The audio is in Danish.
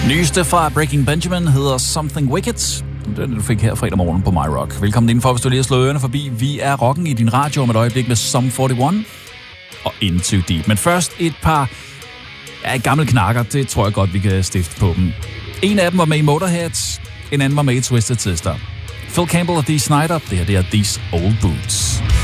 Nyeste fra Breaking Benjamin hedder Something Wicked. Det er det, du fik her fredag morgen på My Rock. Velkommen indenfor, hvis du lige har slået ørerne forbi. Vi er rocken i din radio om et øjeblik med Sum 41 og Into Deep. Men først et par gamle knakker. Det tror jeg godt, vi kan stifte på dem. En af dem var med i Motorhead, en anden var med i Twisted Sister. Phil Campbell og Dee Snider. Det her er These Old Boots.